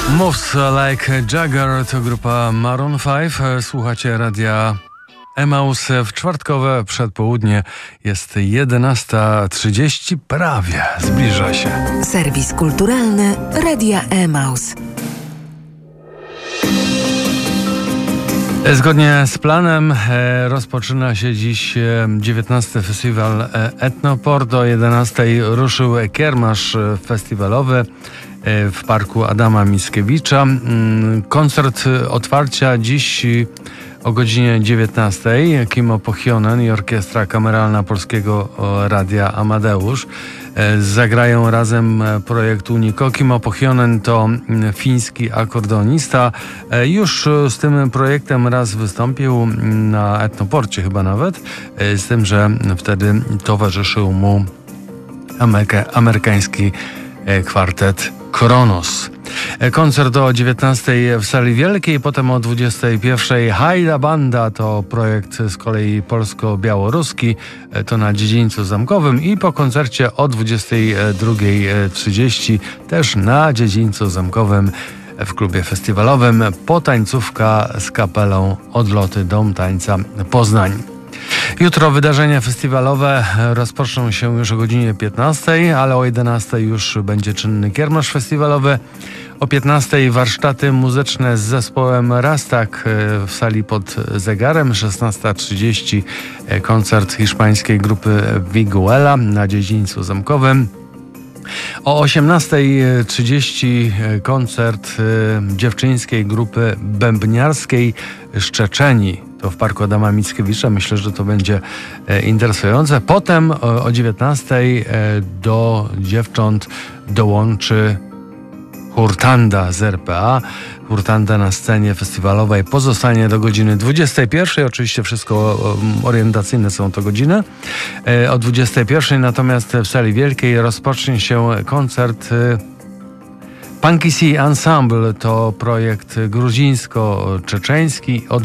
Moves Like Jagger to grupa Maroon 5. Słuchacie radia Emaus w czwartkowe przedpołudnie. Jest 11:30, prawie zbliża się. Serwis kulturalny Radia Emaus. Zgodnie z planem rozpoczyna się dziś 19. festiwal Etnoport. O 11:00 ruszył kiermasz festiwalowy w parku Adama Mickiewicza. Koncert otwarcia dziś o godzinie 19:00. Kimmo Pohjonen i Orkiestra Kameralna Polskiego Radia Amadeusz zagrają razem projekt Unico. Kimmo Pohjonen to fiński akordeonista. Już z tym projektem raz wystąpił na Etnoporcie chyba nawet, z tym, że wtedy towarzyszył mu amerykański kwartet Kronos. Koncert o 19:00 w Sali Wielkiej, potem o 21:00 Hajda Banda, to projekt z kolei polsko-białoruski, to na Dziedzińcu Zamkowym, i po koncercie o 22:30 też na Dziedzińcu Zamkowym w klubie festiwalowym potańcówka z kapelą Odloty Dom Tańca Poznań. Jutro wydarzenia festiwalowe rozpoczną się już o godzinie 15:00, ale o 11:00 już będzie czynny kiermasz festiwalowy. O 15:00 warsztaty muzyczne z zespołem Rastak w sali pod zegarem. 16:30 koncert hiszpańskiej grupy Viguela na Dziedzińcu Zamkowym. O 18:30 koncert dziewczyńskiej grupy bębniarskiej Szczeczeni. To w parku Adama Mickiewicza. Myślę, że to będzie interesujące. Potem o 19:00 do dziewcząt dołączy Hurtanda z RPA. Hurtanda na scenie festiwalowej pozostanie do godziny 21:00. Oczywiście wszystko orientacyjne są to godziny. O 21:00 natomiast w Sali Wielkiej rozpocznie się koncert Punky Sea Ensemble, to projekt gruzińsko-czeczeński. O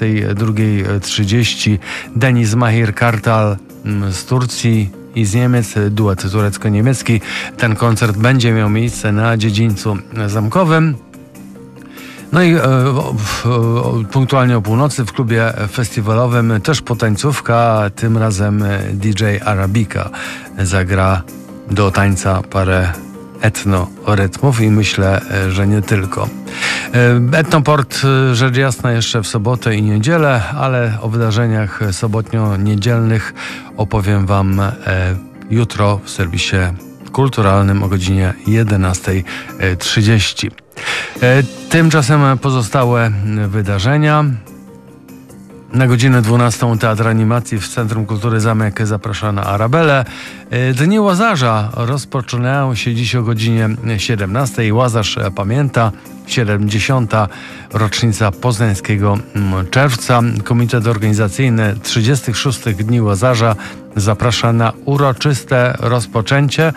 22:30 Deniz Mahir Kartal z Turcji i z Niemiec, duet turecko-niemiecki. Ten koncert będzie miał miejsce na Dziedzińcu Zamkowym. No i punktualnie o północy w klubie festiwalowym też potańcówka, tym razem DJ Arabika zagra do tańca parę etno-rytmów i myślę, że nie tylko. Etnoport rzecz jasna jeszcze w sobotę i niedzielę, ale o wydarzeniach sobotnio-niedzielnych opowiem Wam jutro w serwisie kulturalnym o godzinie 11:30. Tymczasem pozostałe wydarzenia. Na godzinę 12:00 Teatr Animacji w Centrum Kultury Zamek zaprasza na Arabelę. Dni Łazarza rozpoczynają się dziś o godzinie 17:00. Łazarz pamięta, 70. rocznica Poznańskiego Czerwca. Komitet organizacyjny 36. Dni Łazarza zaprasza na uroczyste rozpoczęcie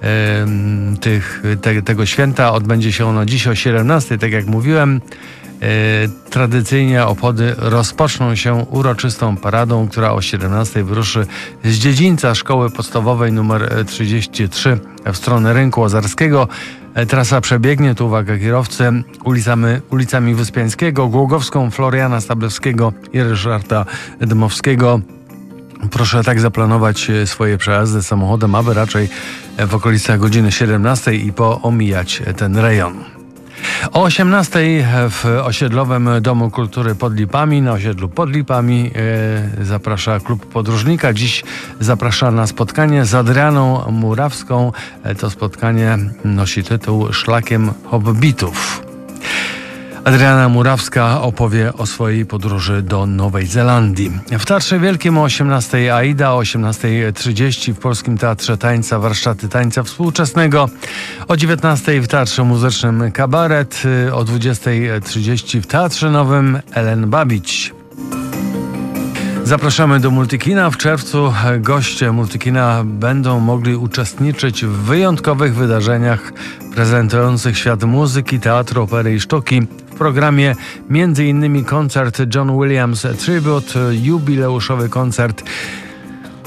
tego święta. Odbędzie się ono dziś o 17:00, tak jak mówiłem. Tradycyjnie obchody rozpoczną się uroczystą paradą, która o 17:00 wyruszy z dziedzińca Szkoły Podstawowej nr 33 w stronę Rynku Łazarskiego. Trasa przebiegnie, tu uwaga kierowcy, ulicami Wyspiańskiego, Głogowską, Floriana Stablewskiego i Ryszarda Dmowskiego. Proszę tak zaplanować swoje przejazdy samochodem, aby raczej w okolicach godziny 17:00 i poomijać ten rejon. O 18:00 w osiedlowym Domu Kultury pod Lipami, na osiedlu pod Lipami, zaprasza Klub Podróżnika. Dziś zaprasza na spotkanie z Adrianą Murawską. To spotkanie nosi tytuł Szlakiem Hobbitów. Adriana Murawska opowie o swojej podróży do Nowej Zelandii. W Teatrze Wielkim o 18:00 Aida, o 18:30 w Polskim Teatrze Tańca warsztaty tańca współczesnego, o 19:00 w Teatrze Muzycznym Kabaret, o 20:30 w Teatrze Nowym Ellen Babić. Zapraszamy do Multikina. W czerwcu goście Multikina będą mogli uczestniczyć w wyjątkowych wydarzeniach prezentujących świat muzyki, teatru, opery i sztuki. W programie m.in. koncert John Williams Tribute, jubileuszowy koncert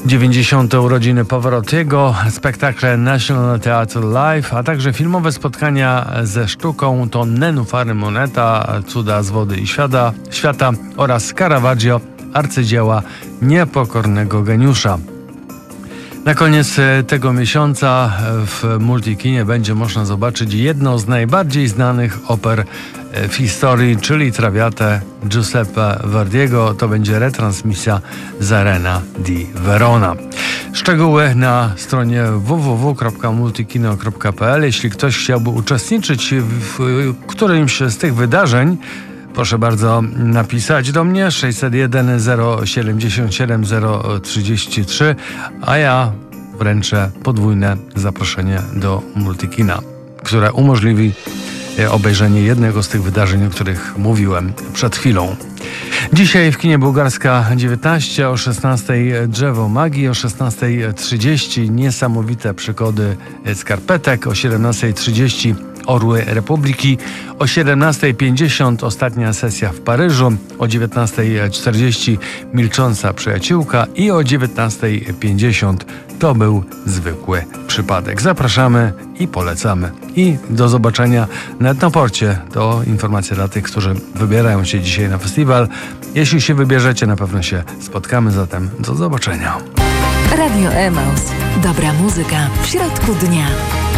90. urodziny Pavarottiego, spektakle National Theatre Live, a także filmowe spotkania ze sztuką to Nenufary Moneta, Cuda z wody i świata oraz Caravaggio, arcydzieła niepokornego geniusza. Na koniec tego miesiąca w Multikinie będzie można zobaczyć jedną z najbardziej znanych oper w historii, czyli Traviatę Giuseppe Verdiego. To będzie retransmisja z Arena di Verona. Szczegóły na stronie www.multikino.pl. Jeśli ktoś chciałby uczestniczyć w którymś z tych wydarzeń, proszę bardzo napisać do mnie 601 077 033, a ja wręczę podwójne zaproszenie do Multikina, które umożliwi obejrzenie jednego z tych wydarzeń, o których mówiłem przed chwilą. Dzisiaj w kinie Bułgarska 19, o 16 Drzewo Magii, o 16:30 Niesamowite przygody skarpetek, o 17:30 Orły Republiki, o 17:50 ostatnia sesja w Paryżu, o 19:40 Milcząca przyjaciółka i o 19:50 To był zwykły przypadek. Zapraszamy i polecamy. I do zobaczenia na Etnoporcie. To informacja dla tych, którzy wybierają się dzisiaj na festiwal. Jeśli się wybierzecie, na pewno się spotkamy, zatem do zobaczenia. Radio Emaus. Dobra muzyka w środku dnia.